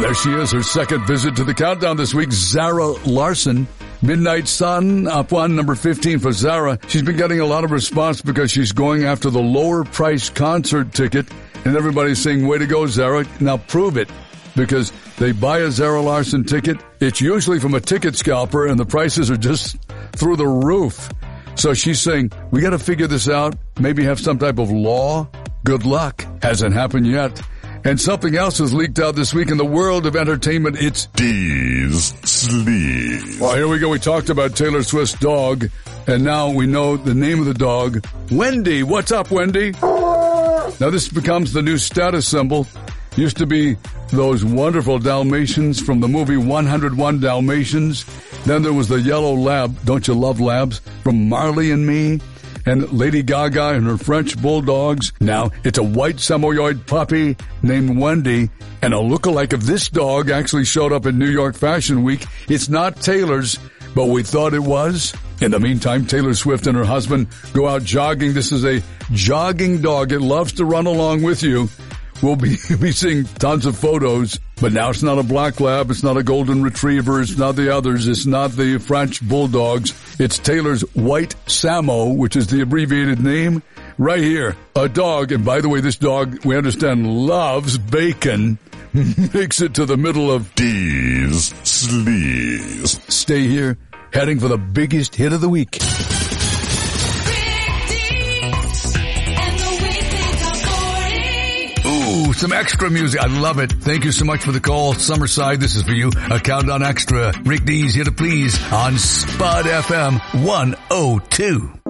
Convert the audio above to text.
there she is, her second visit to the countdown this week, Zara Larsson. Midnight Sun, up one, number 15 for Zara. She's been getting a lot of response because she's going after the lower price concert ticket, and everybody's saying, way to go, Zara. Now prove it, because they buy a Zara Larsson ticket. It's usually from a ticket scalper, and the prices are just through the roof. So she's saying, we got to figure this out, maybe have some type of law. Good luck. Hasn't happened yet. And something else has leaked out this week in the world of entertainment. It's D's Sleeves. Well, here we go. We talked about Taylor Swift's dog, and now we know the name of the dog. Wendy. What's up, Wendy? Now, this becomes the new status symbol. Used to be those wonderful Dalmatians from the movie 101 Dalmatians. Then there was the yellow lab. Don't you love labs? From Marley and Me. And Lady Gaga and her French bulldogs. Now, it's a white Samoyed puppy named Wendy, and a lookalike of this dog actually showed up at New York Fashion Week. It's not Taylor's, but we thought it was. In the meantime, Taylor Swift and her husband go out jogging. This is a jogging dog. It loves to run along with you. We'll be seeing tons of photos, but now it's not a black lab, it's not a golden retriever, it's not the others, it's not the French bulldogs. It's Taylor's White Samo, which is the abbreviated name. Right here, a dog, and by the way, this dog, we understand, loves bacon, makes it to the middle of D's Sleeves. Stay here, heading for the biggest hit of the week. Some extra music. I love it. Thank you so much for the call. Summerside, this is for you. A Countdown Extra. Rick D's Here to Please on Spud FM 102.